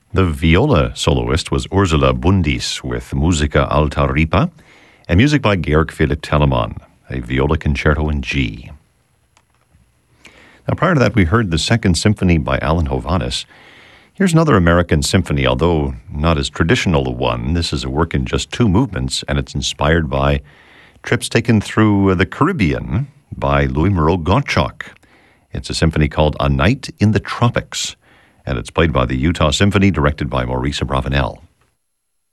The viola soloist was Ursula Bundis with Musica Alta Ripa, and music by Georg Philipp Telemann, a viola concerto in G. Now, prior to that, we heard the Second Symphony by Alan Hovhaness. Here's another American symphony, although not as traditional a one. This is a work in just 2 movements, and it's inspired by trips taken through the Caribbean by Louis Moreau Gottschalk. It's a symphony called A Night in the Tropics, and it's played by the Utah Symphony, directed by Maurice Abravanel.